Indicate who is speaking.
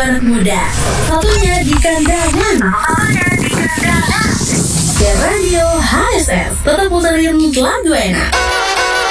Speaker 1: anak muda. Satunya di kandangan. Dan radio HSS tetap puterin lagu enak.